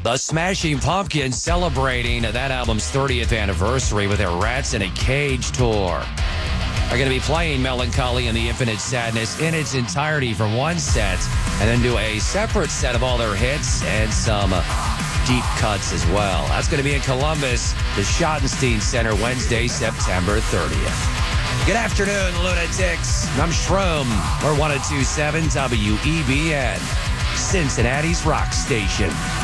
The Smashing Pumpkins celebrating that album's 30th anniversary with their Rats in a Cage tour. They're going to be playing Melancholy and the Infinite Sadness in its entirety from one set, and then do a separate set of all their hits and some deep cuts as well. That's going to be in Columbus, the Schottenstein Center, Wednesday, September 30th. Good afternoon, lunatics. I'm Shroom. We're 102.7 WEBN, Cincinnati's rock station.